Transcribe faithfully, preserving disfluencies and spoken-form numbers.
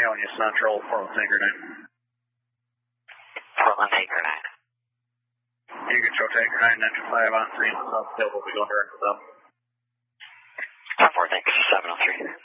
Ionia Central, Portland Tanker nine. Portland Tanker nine. You can show Tanker nine, Ninja five on scene. South Hill will be going direct to them. ten four, thanks, seven oh three.